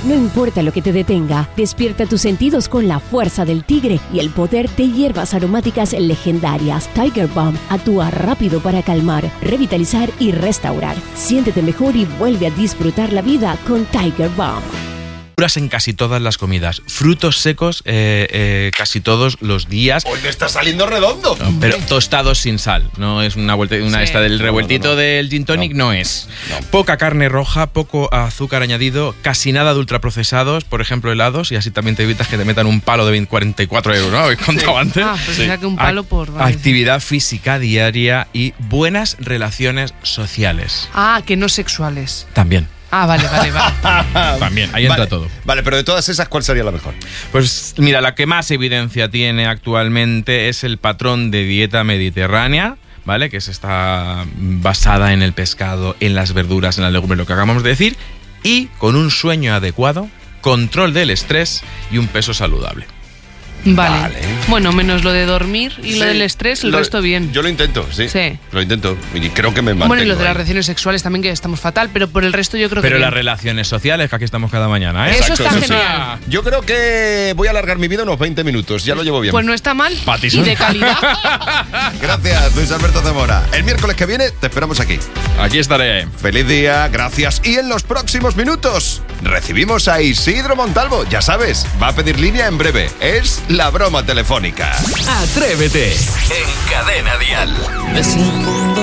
No importa lo que te detenga, despierta tus sentidos con la fuerza del tigre y el poder de hierbas aromáticas legendarias. Tiger Balm actúa rápido para calmar, revitalizar y restaurar. Siéntete mejor y vuelve a disfrutar la vida con Tiger Balm. En casi todas las comidas, frutos secos casi todos los días. Hoy me está saliendo redondo. No, pero tostados sin sal, no es una vuelta, una esta del revueltito del gin tonic, no es. Poca carne roja, poco azúcar añadido, casi nada de ultraprocesados, por ejemplo helados, y así también te evitas que te metan un palo de 44 euros, ¿no? Habéis contado antes. Pues ya que un palo por... Actividad física diaria y buenas relaciones sociales. Que no sexuales. También. Vale. También, ahí entra todo. Vale, pero de todas esas, ¿cuál sería la mejor? Pues mira, la que más evidencia tiene actualmente es el patrón de dieta mediterránea, ¿vale? Que está basada en el pescado, en las verduras, en las legumbres, lo que acabamos de decir, y con un sueño adecuado, control del estrés y un peso saludable. Vale. Bueno, menos lo de dormir y lo del estrés, el resto bien. Yo lo intento, sí. Lo intento y creo que me mantengo. Bueno, y lo de las relaciones sexuales también, que estamos fatal, pero por el resto yo creo que Pero bien. las relaciones sociales, que aquí estamos cada mañana, ¿eh? Eso Exacto, está genial. Yo creo que voy a alargar mi vida unos 20 minutos, ya lo llevo bien. Pues no está mal. Patison. Y de calidad. Gracias, Luis Alberto Zamora. El miércoles que viene te esperamos aquí. Aquí estaré. Feliz día, gracias. Y en los próximos minutos recibimos a Isidro Montalvo. Ya sabes, va a pedir línea en breve. Es la broma telefónica. Atrévete en Cadena Dial.